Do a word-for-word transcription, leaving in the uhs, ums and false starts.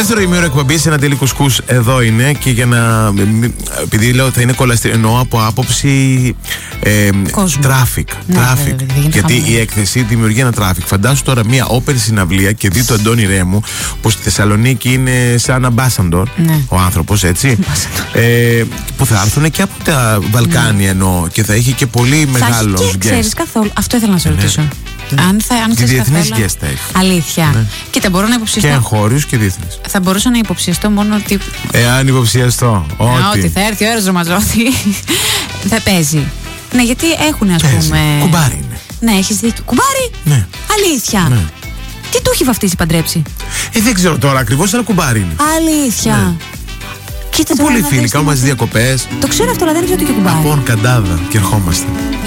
Δεύτερο ημίωρο εκπομπής, ένα τέλει κουσκούς εδώ είναι. Και για να. Επειδή λέω θα είναι κολαστήριο, εννοώ από άποψη ε, traffic. Ναι, traffic. βέβαια, βέβαια, γιατί χαμηλή. η έκθεση δημιουργεί ένα traffic. Φαντάσου τώρα μια όπερη συναυλία και δει το Αντώνη Ρέμου, που στη Θεσσαλονίκη είναι σαν ambassador, ναι. ο άνθρωπος, έτσι. ε, που θα έρθουν και από τα Βαλκάνια, ναι. εννοώ, και θα έχει και πολύ μεγάλο. Θα έχει και ξέρεις καθόλου. Αυτό ήθελα να σε ρωτήσω. Ναι. Αν θα, αν και διεθνείς καθόλου... guest θα έχει. Αλήθεια. Ναι. Κοίτα, μπορώ να υποψιαστώ. Και εγχώριους και διεθνείς. Θα μπορούσα να υποψιαστώ μόνο ότι. Εάν υποψιαστώ. Ότι. ότι θα έρθει ο Έρος Ρωμαζότη. θα παίζει. Ναι, γιατί έχουν, ας παίζει. πούμε. Κουμπάρι είναι. Ναι, έχεις δίκιο. Κουμπάρι! Ναι. Αλήθεια. Ναι. Τι του έχει βαφτίσει παντρέψει. Ε, δεν ξέρω τώρα ακριβώς, αλλά κουμπάρι είναι. Αλήθεια. Ναι. Κοίτα, πολύ φίλοι, κάνουμε μαζί διακοπές. Το ξέρω αυτό, αλλά δεν ξέρω τι και κουμπάρι. Από Καντάδα και ερχόμαστε.